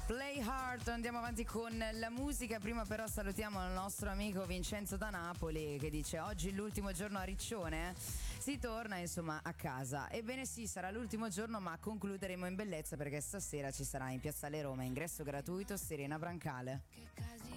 Play Hard, andiamo avanti con la musica. Prima però salutiamo il nostro amico Vincenzo da Napoli che dice: oggi l'ultimo giorno a Riccione, si torna insomma a casa. Ebbene sì, sarà l'ultimo giorno, ma concluderemo in bellezza perché stasera ci sarà in Piazzale Roma ingresso gratuito Serena Brancale. Che